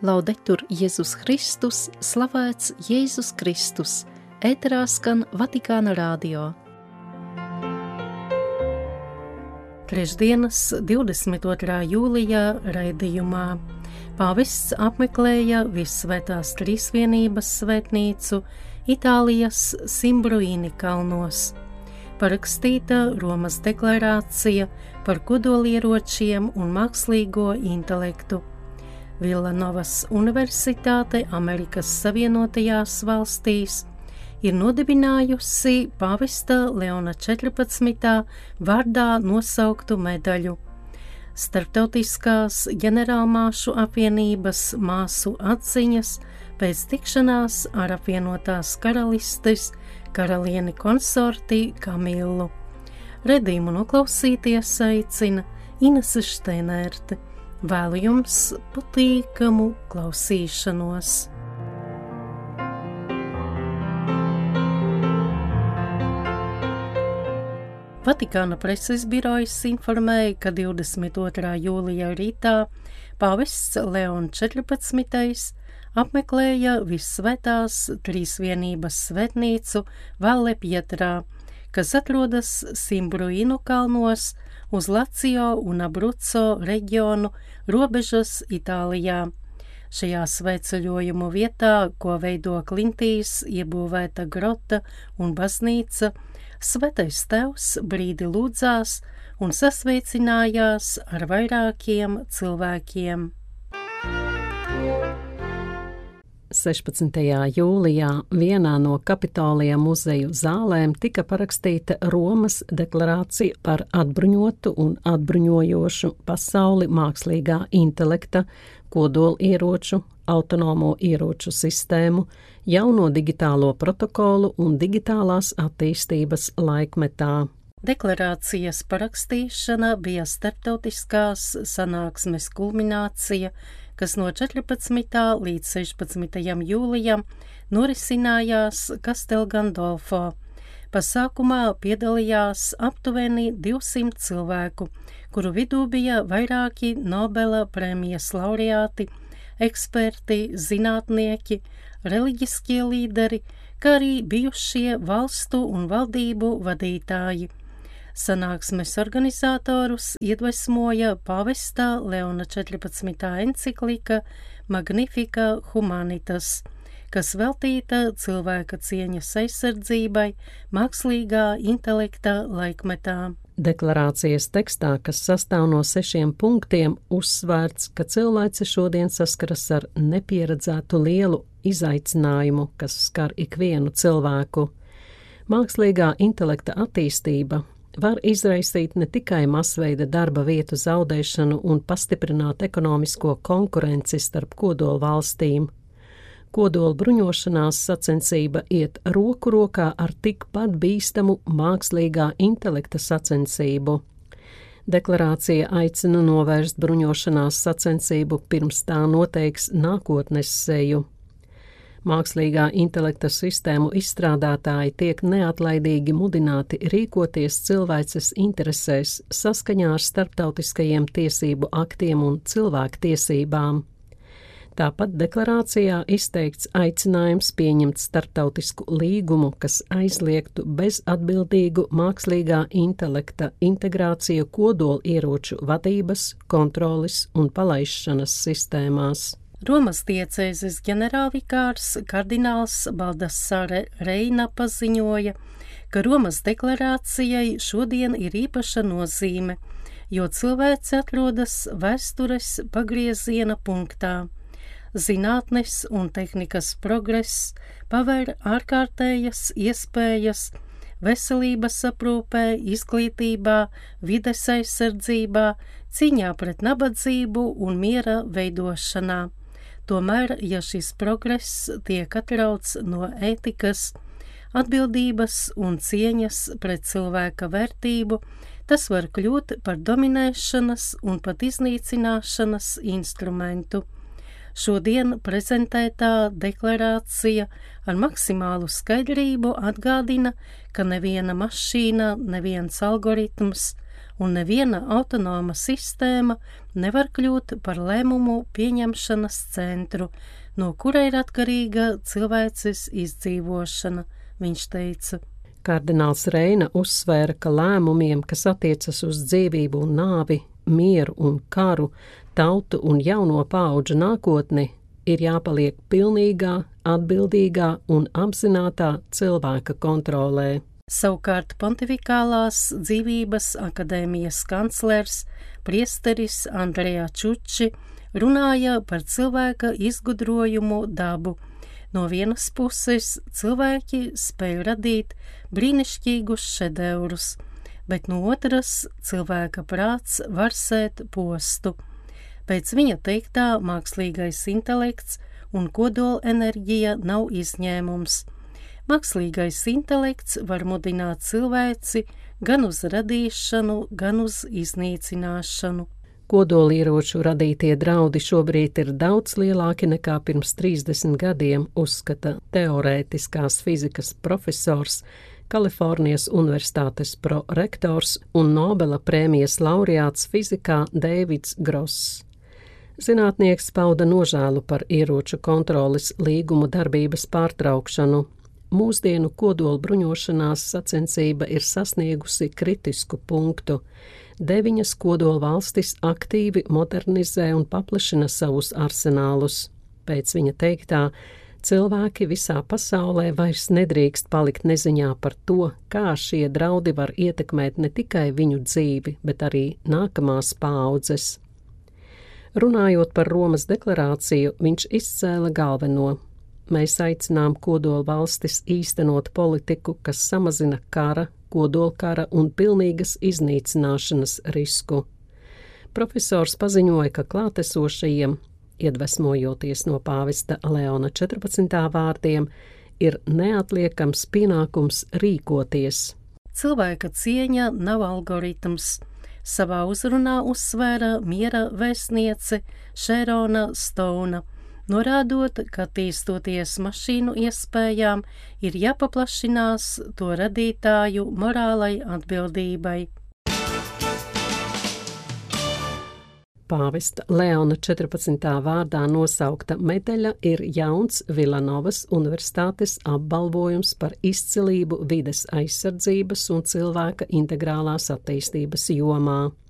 Laudetur Jēzus Kristus, slavēts Jēzus Kristus, ēterā skan Vatikāna radio. Trešdienas 22. jūlijā raidījumā pāvests apmeklēja Vissvētās Trīsvienības svētnīcu Itālijas Simbruīni kalnos. Parakstīta Romas deklarācija par kodolieročiem un mākslīgo intelektu. Villanovas Universitāte Amerikas Savienotajās valstīs ir nodibinājusi pāvesta Leona 14. vārdā nosauktu medaļu. Starptautiskās ģenerālmāšu apvienības māsu atziņas pēc tikšanās ar apvienotās karalistes karalieni konsorti Kamilu. Redījumu noklausīties aicina Inese Šteinerte. Vēlu jums patīkamu klausīšanos. Vatikāna preses birojas informēja, ka 22. jūlijā rītā pāvests Leon 14. apmeklēja Vissvētās Trīsvienības svētnīcu Valle Pietrā, kas atrodas Simbruīnu kalnos uz Lazio un Abruzzo reģionu robežas Itālijā. Šajā svētceļojumu vietā, ko veido klintīs iebūvēta grota un baznīca, Svētais Tevs brīdi lūdzās un sasveicinājās ar vairākiem cilvēkiem. 16. jūlijā vienā no Kapitolija muzeju zālēm tika parakstīta Romas deklarācija par atbruņotu un atbruņojošu pasauli mākslīgā intelekta, kodolieroču, autonomo ieroču sistēmu, jauno digitālo protokolu un digitālās attīstības laikmetā. Deklarācijas parakstīšana bija starptautiskās sanāksmes kulminācija, kas no 14. līdz 16. jūlijam norisinājās Castel Gandolfo. Pasākumā piedalījās aptuveni 200 cilvēku, kuru vidū bija vairāki Nobela prēmijas laureāti, eksperti, zinātnieki, reliģiskie līderi, kā arī bijušie valstu un valdību vadītāji. Sanāksmes organizatorus iedvesmoja pāvesta Leona 14. enciklika Magnifica Humanitas, kas veltīta cilvēka cieņas aizsardzībai mākslīgā intelekta laikmetā. Deklarācijas tekstā, kas sastāv no 6 punktiem, uzsvērts, ka cilvēce šodien saskaras ar nepieredzētu lielu izaicinājumu, kas skar ikvienu cilvēku. Mākslīgā intelekta attīstība var izraisīt ne tikai masveida darba vietu zaudēšanu un pastiprināt ekonomisko konkurenci starp kodolvalstīm. Kodola bruņošanās sacensība iet roku rokā ar tikpat bīstamu mākslīgā intelekta sacensību. Deklarācija aicina novērst bruņošanās sacensību, pirms tā noteiks nākotnes seju. Mākslīgā intelekta sistēmu izstrādātāji tiek neatlaidīgi mudināti rīkoties cilvēces interesēs saskaņā ar starptautiskajiem tiesību aktiem un cilvēktiesībām. Tāpat deklarācijā izteikts aicinājums pieņemt starptautisku līgumu, kas aizliegtu bezatbildīgu mākslīgā intelekta integrāciju kodolieroču vadības, kontroles un palaišanas sistēmās. Romas diecēzes ģenerālvikārs kardināls Baldassare Reina paziņoja, ka Romas deklarācijai šodien ir īpaša nozīme, jo cilvēce atrodas vēstures pagrieziena punktā. Zinātnes un tehnikas progress paver ārkārtējas iespējas veselības aprūpē, izglītībā, vides aizsardzībā, cīņā pret nabadzību un miera veidošanā. Tomēr, ja šis progress tiek atrauts no ētikas, atbildības un cieņas pret cilvēka vērtību, tas var kļūt par dominēšanas un pat iznīcināšanas instrumentu. Šodien prezentētā deklarācija ar maksimālu skaidrību atgādina, ka neviena mašīna, neviens algoritms, un neviena autonoma sistēma nevar kļūt par lēmumu pieņemšanas centru, no kura ir atkarīga cilvēces izdzīvošana, viņš teica. Kardināls Reina uzsvēra, ka lēmumiem, kas attiecas uz dzīvību un nāvi, mieru un karu, tautu un jauno paudžu nākotni, ir jāpaliek pilnīgā, atbildīgā un apzinātā cilvēka kontrolē. Savukārt Pontifikālās dzīvības akadēmijas kanclers priesteris Andrea Čuči runāja par cilvēka izgudrojumu dabu. No vienas puses cilvēki spēj radīt brīnišķīgus šedevrus, bet no otras cilvēka prāts var sēt postu. Pēc viņa teiktā mākslīgais intelekts un kodola enerģija nav izņēmums. Mākslīgais intelekts var mudināt cilvēci gan uz radīšanu, gan uz iznīcināšanu. Kodolieroču radītie draudi šobrīd ir daudz lielāki nekā pirms 30 gadiem, uzskata teorētiskās fizikas profesors, Kalifornijas Universitātes prorektors un Nobela prēmijas laureāts fizikā Deivids Gross. Zinātnieks pauda nožēlu par ieroču kontroles līgumu darbības pārtraukšanu. Mūsdienu kodola bruņošanās sacensība ir sasniegusi kritisku punktu. 9 kodola valstis aktīvi modernizē un paplašina savus arsenālus. Pēc viņa teiktā, cilvēki visā pasaulē vairs nedrīkst palikt neziņā par to, kā šie draudi var ietekmēt ne tikai viņu dzīvi, bet arī nākamās paaudzes. Runājot par Romas deklarāciju, viņš izcēla galveno. Mēs aicinām kodola valstis īstenot politiku, kas samazina kara, kodolkara un pilnīgas iznīcināšanas risku. Profesors paziņoja, ka klātesošajiem, iedvesmojoties no pāvesta Leona 14. vārdiem, ir neatliekams pienākums rīkoties. Cilvēka cieņa nav algoritms. Savā uzrunā uzsvēra miera vēstniece Šerona Stouna, norādot, ka attīstoties mašīnu iespējām, ir jāpaplašinās to radītāju morālai atbildībai. Pāvesta Leona 14. vārdā nosaukta medaļa ir jauns Vilanovas Universitātes apbalvojums par izcilību vides aizsardzības un cilvēka integrālās attīstības jomā.